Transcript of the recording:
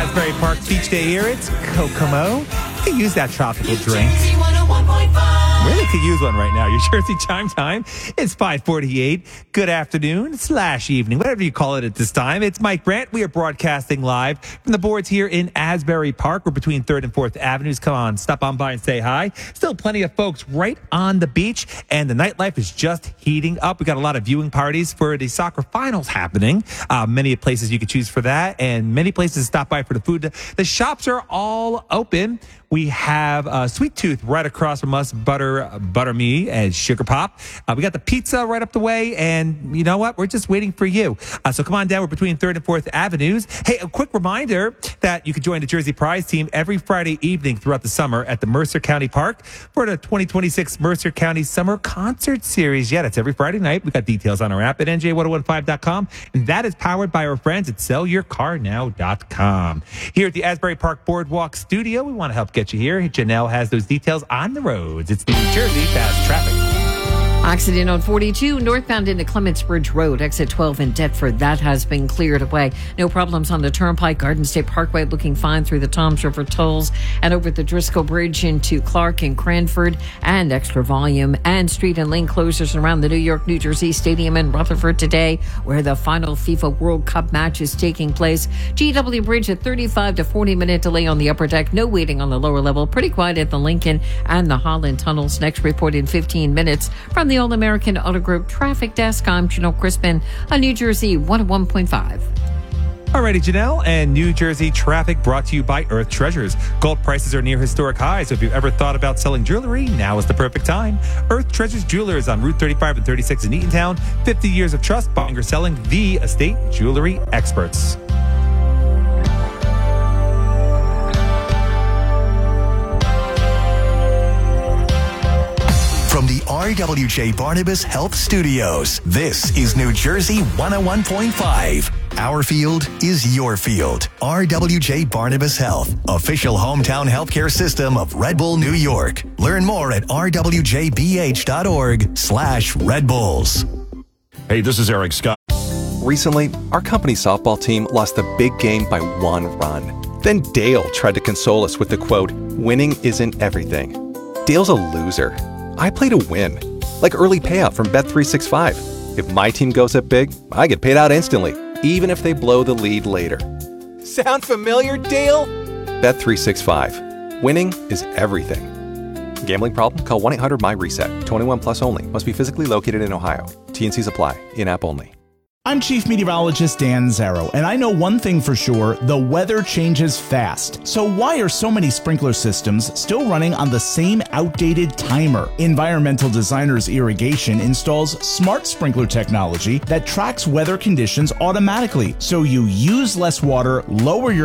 Asbury Park Beach Day here. It's Kokomo. You can use that tropical drink. Really could use one right now. Your Jersey Chime time. It's 5:48. Good afternoon / evening, whatever you call it at this time. It's Mike Brandt. We are broadcasting live from the boards here in Asbury Park. We're between 3rd and 4th Avenues. Come on, stop on by and say hi. Still plenty of folks right on the beach, and the nightlife is just heating up. We got a lot of viewing parties for the soccer finals happening. Many places you could choose for that, and many places to stop by for the food. The shops are all open. We have Sweet Tooth right across from us, Butter Me and Sugar Pop. We got the pizza right up the way, and you know what? We're just waiting for you. So come on down. We're between 3rd and 4th Avenues. Hey, a quick reminder that you can join the Jersey Prize team every Friday evening throughout the summer at the Mercer County Park for the 2026 Mercer County Summer Concert Series. Yeah, that's every Friday night. We got details on our app at NJ1015.com, and that is powered by our friends at SellYourCarNow.com. Here at the Asbury Park Boardwalk Studio, we want to help get you here. Janelle has those details on the roads. It's New Jersey Fast Traffic. Accident on 42 northbound into Clements Bridge Road, exit 12 in Deptford. That has been cleared away. No problems on the Turnpike. Garden State Parkway looking fine through the Toms River tolls and over the Driscoll Bridge into Clark and Cranford, and extra volume and street and lane closures around the New York, New Jersey Stadium in Rutherford today, where the final FIFA World Cup match is taking place. GW Bridge at 35 to 40 minute delay on the upper deck. No waiting on the lower level. Pretty quiet at the Lincoln and the Holland tunnels. Next report in 15 minutes from the All-American Auto Group Traffic Desk. I'm Janelle Crispin on New Jersey 101.5. Alrighty, Janelle, and New Jersey traffic brought to you by Earth Treasures. Gold prices are near historic highs, so if you've ever thought about selling jewelry, now is the perfect time. Earth Treasures Jewelers on Route 35 and 36 in Eatontown. 50 years of trust, buying or selling, the estate jewelry experts. From the RWJ Barnabas Health Studios, this is New Jersey 101.5. Our field is your field. RWJ Barnabas Health, official hometown healthcare system of Red Bull, New York. Learn more at rwjbh.org/Red Bulls. Hey, this is Eric Scott. Recently, our company softball team lost the big game by 1 run. Then Dale tried to console us with the quote, "Winning isn't everything." Dale's a loser. I play to win, like early payout from Bet365. If my team goes up big, I get paid out instantly, even if they blow the lead later. Sound familiar, Dale? Bet365. Winning is everything. Gambling problem? Call 1-800-MY-RESET. 21 plus only. Must be physically located in Ohio. T&Cs apply. In-app only. I'm Chief Meteorologist Dan Zarrow, and I know one thing for sure: the weather changes fast. So why are so many sprinkler systems still running on the same outdated timer? Environmental Designers Irrigation installs smart sprinkler technology that tracks weather conditions automatically, so you use less water, lower your